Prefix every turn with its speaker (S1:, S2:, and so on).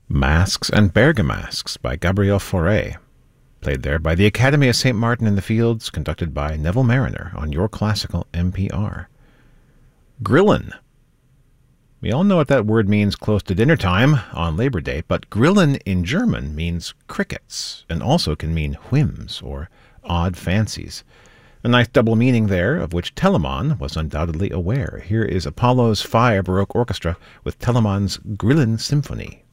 S1: Masques and Bergamasques by Gabriel Fauré, played there by the Academy of St. Martin in the Fields, conducted by Neville Mariner on Your Classical NPR. Grillen. We all know what that word means close to dinner time on Labor Day, but Grillen in German means crickets and also can mean whims or odd fancies. A nice double meaning there, of which Telemann was undoubtedly aware. Here is Apollo's Fire Baroque Orchestra with Telemann's Grillen Symphony.